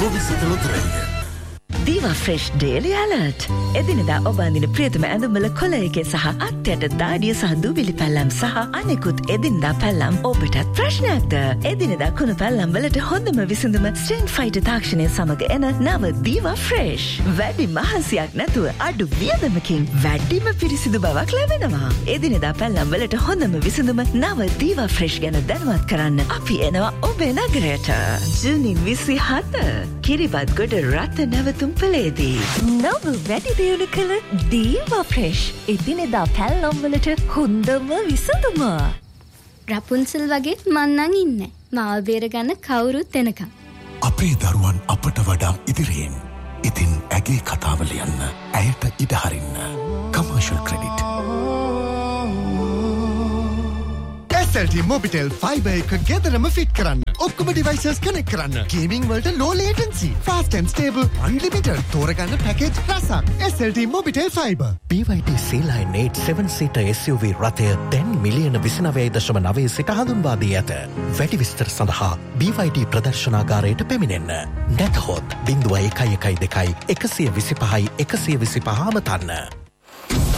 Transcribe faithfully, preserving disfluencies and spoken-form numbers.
ගොවිසුත ලොතරැයිය. Diva Fresh Daily Alert. එදිනෙදා ඔබ අඳින ප්‍රියතම ඇඳුම්වල කොළ එකේ සහ අත්යට දාඩිය සහ දූවිලි පැල්ලම් සහ අනෙකුත් එදිනෙදා පැල්ලම් ඔබටත් ප්‍රශ්නයක්ද? එදිනෙදා කුණු පැල්ලම් වලට හොඳම විසඳුම ස්ට්‍රෙන් ෆයිටර් තාක්ෂණය සමග එන නව Diva Fresh. වැඩි මහන්සියක් නැතුව අඩු වියදමකින් වැඩිම පිරිසිදු බවක් ලැබෙනවා. එදිනෙදා පැල්ලම් වලට හොඳම විසඳුම නව Diva Fresh ගැන දැනුවත් කරන්න අපි එනවා ඔබේ නගරයට. ජූනි විසිහත කිරිබත් ගොඩ රට නැවතුම් පලේදී. නව වැඩි දියුණු කළ Diva Fresh. එදිනෙදා පැල්ලම් වලට හොඳම විසඳුම. රපුන්සල් වගේ මන්නන් ඉන්නේ. මාව බේරගන්න කවුරුත් එනකම්. අපේ දරුවන් අපට වඩා ඉදිරියෙන්. ඉතින් ඇගේ කතාව ලියන්න. ඇයට ඉඩ හරින්න. Commercial Credit. S L T Mobitel Fiber එක ගෙදරම ෆිට කරන්න. ඔක්කොම devices connect කරන්න. Gaming වලට low latency, fast and stable, unlimited තෝරගන්න package රසක්. S L T Mobitel Fiber. B Y D C Line eight seven seater S U V රථය දැන් මිලියන විසිනවය දශම නවය සිට හඳුන්වා දී ඇත. වැඩි විස්තර සඳහා B Y D ප්‍රදර්ශනාගාරයට පැමිණෙන්න. නැතහොත් ඩිංග එකයි එකයි දෙකයි එකසිය විසිපහයි එකසිය විසිපහ අමතන්න.